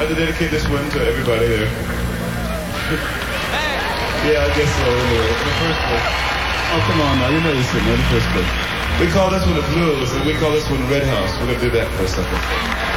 like to dedicate this one to everybody there. Yeah, I guess so, anyway. The first one. Oh, come on now, you know this thing, the first one. We call this one the blues, and we call this one Red House. We're gonna do that for a second.